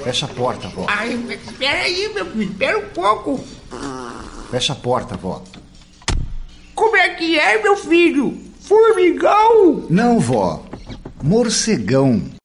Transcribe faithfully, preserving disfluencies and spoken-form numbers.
Fecha a porta, vó. Ai, espera aí, meu filho, espera um pouco. Fecha a porta, vó. Como é que é, meu filho? Formigão? Não, vó. Morcegão.